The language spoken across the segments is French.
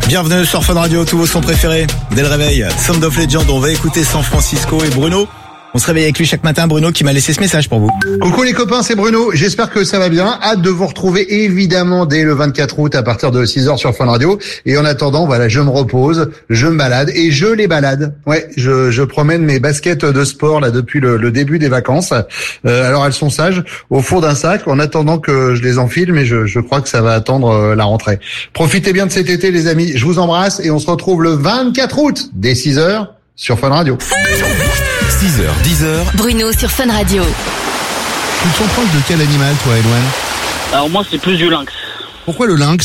Bienvenue sur Fun Radio, tous vos sons préférés. Dès le réveil, Sound of Legend, on va écouter San Francisco et Bruno. On se réveille avec lui chaque matin, Bruno qui m'a laissé ce message pour vous. Coucou les copains, c'est Bruno. J'espère que ça va bien. Hâte de vous retrouver évidemment dès le 24 août à partir de 6h sur Fun Radio. Et en attendant, voilà, je me repose, je me balade et je les balade. Ouais, je promène mes baskets de sport là depuis le début des vacances. Alors elles sont sages au fond d'un sac en attendant que je les enfile, mais je crois que ça va attendre la rentrée. Profitez bien de cet été les amis. Je vous embrasse et on se retrouve le 24 août dès 6h sur Fun Radio. 6h, 10h. Bruno sur Fun Radio. Tu te sens proche de quel animal, toi, Eloane ? Alors moi, c'est plus du lynx. Pourquoi le lynx ?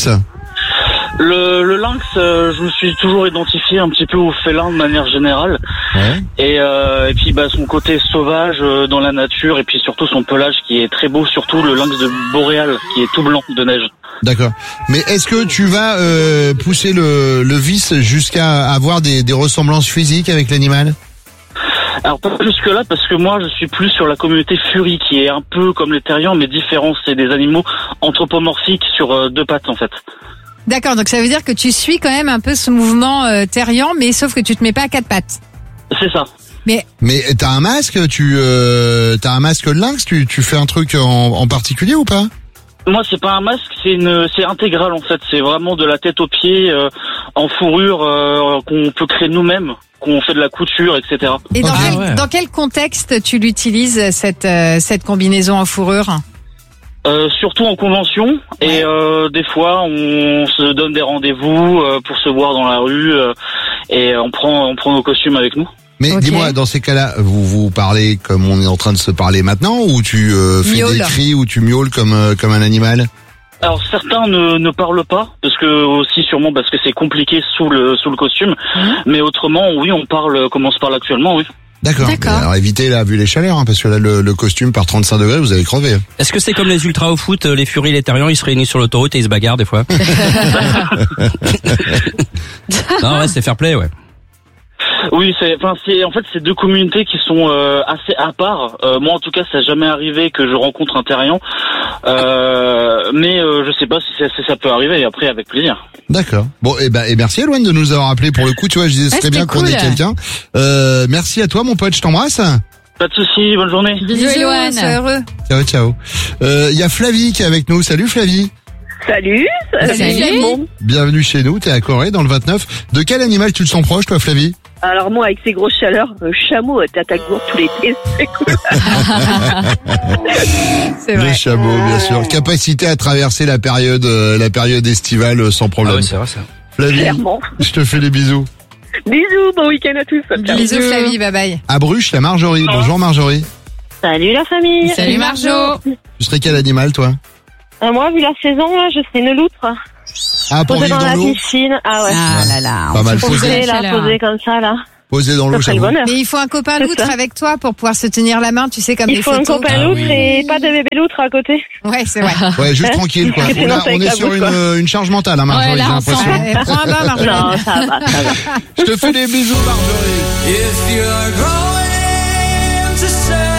Le lynx, je me suis toujours identifié un petit peu au félin de manière générale. Ouais. Et puis son côté sauvage dans la nature et puis surtout son pelage qui est très beau, surtout le lynx de Boréal qui est tout blanc de neige. D'accord. Mais est-ce que tu vas pousser le vice jusqu'à avoir des ressemblances physiques avec l'animal ? Alors pas jusque là parce que moi je suis plus sur la communauté furie qui est un peu comme les terriens mais différent, c'est des animaux anthropomorphiques sur deux pattes en fait. D'accord, donc ça veut dire que tu suis quand même un peu ce mouvement terrien, mais sauf que tu te mets pas à quatre pattes. C'est ça. Mais t'as un masque, t'as un masque de lynx, tu fais un truc en particulier ou pas ? Moi c'est pas un masque, c'est intégral en fait, c'est vraiment de la tête aux pieds en fourrure qu'on peut créer nous-mêmes, qu'on fait de la couture, etc. Et dans quel contexte tu l'utilises cette combinaison en fourrure ? Surtout en convention et des fois on se donne des rendez-vous pour se voir dans la rue et on prend nos costumes avec nous. Mais Okay. Dis-moi, dans ces cas-là, vous parlez comme on est en train de se parler maintenant ou tu fais des cris ou tu miaules comme un animal ? Alors certains ne parlent pas parce que aussi sûrement parce que c'est compliqué sous le costume, mais autrement oui on parle comme on se parle actuellement oui. D'accord. Alors évitez là, vu les chaleurs, parce que là le costume par 35 degrés, vous allez crever. Est-ce que c'est comme les ultras au foot, les furies, les terriens, ils se réunissent sur l'autoroute et ils se bagarrent des fois? Non, ouais, c'est fair play, ouais. Oui, c'est deux communautés qui sont assez à part. Moi, en tout cas, ça n'a jamais arrivé que je rencontre un terrien, mais je sais pas si ça peut arriver. Et après, avec plaisir. D'accord. Bon, et merci Eloane de nous avoir appelé pour le coup. Tu vois, je disais c'est bien qu'on ait quelqu'un. Merci à toi, mon pote. Je t'embrasse. Pas de souci. Bonne journée. Bisous, Eloane. Sois heureux. Ciao. Il y a Flavie qui est avec nous. Salut Flavie. Salut. Bienvenue chez nous. T'es à Corée dans le 29. De quel animal tu te sens proche, toi, Flavie? Alors moi, avec ces grosses chaleurs, chameau t'attaque tout l'été, c'est cool. C'est vrai. Le chameau, bien sûr. Capacité à traverser la période estivale sans problème. Ah ouais, c'est vrai ça. Flavie, Clairement. je te fais des bisous. Bisous, bon week-end à tous. Bisous Flavie, bye bye. À Bruges, il y a Marjorie. Bonjour Marjorie. Salut la famille. Salut Marjo. Tu serais quel animal, toi? Moi, vu la saison, là, je serais une loutre. Ah, pour Posée vivre dans dans la l'eau? piscine. Ah ouais. Ah là là. Pas mal Posée comme ça, là. Posé dans l'eau, Ça ferait le j'avoue. bonheur. Mais il faut un copain C'est loutre ça. avec toi pour pouvoir se tenir la main, tu sais, comme Il les faut un photos. copain loutre et pas de bébé loutre à côté. Ouais, c'est vrai. Ouais, juste tranquille, quoi. Sinon, c'est On avec est la sur bouche, quoi. une charge mentale, hein, Marjorie, Ouais, là, j'ai on l'impression. sent. Prends un bain, Marjo. Non, ça va. Je te fais des bisous, Marjorie. If you're going to say